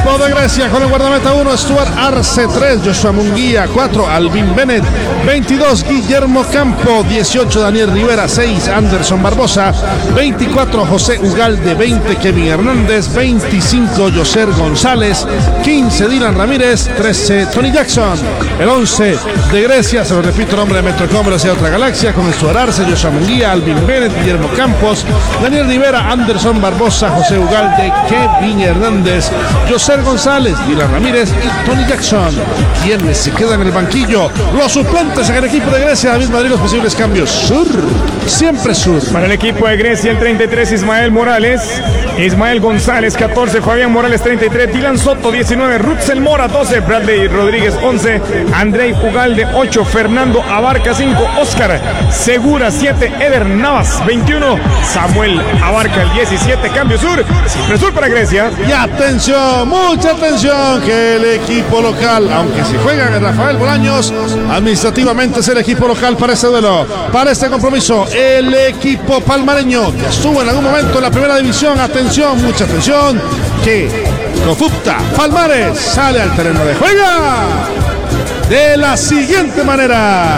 equipo de Grecia con el guardameta 1, Stuart Arce. 3, Joshua Munguía. 4, Alvin Bennett. 22, Guillermo Campo. 18, Daniel Rivera. 6, Anderson Barbosa. 24, José Ugalde. 20, Kevin Hernández. 25, Yoser González. 15, Dylan Ramírez. 13, Tony Jackson. El 11 de Grecia, se lo repito, nombre de Metrocom hacia otra galaxia, con Stuart Arce, Joshua Munguía, Alvin Bennett, Guillermo Campos, Daniel Rivera, Anderson Barbosa, José Ugalde, Kevin Hernández, Yoser González, Dylan Ramírez y Tony Jackson. Quienes se quedan en el banquillo, los suplentes en el equipo de Grecia. David Madrid, los posibles cambios. Sur, siempre sur. Para el equipo de Grecia, el 33, Ismael Morales. Ismael González, 14, Fabián Morales, 33, Dylan Soto, 19, Rutzel Mora, 12, Bradley Rodríguez, 11, Andrei Ugalde, 8, Fernando Abarca, 5, Oscar Segura, 7, Eder Navas, 21, Samuel Abarca, el 17, cambio sur, siempre sur para Grecia. Y atención, mucha atención, que el equipo local, aunque se juega en Rafael Bolaños, administrativamente es el equipo local para este duelo, para este compromiso. El equipo palmareño, que estuvo en algún momento en la primera división, atención, mucha atención, que Cofupta Palmares sale al terreno de juego de la siguiente manera.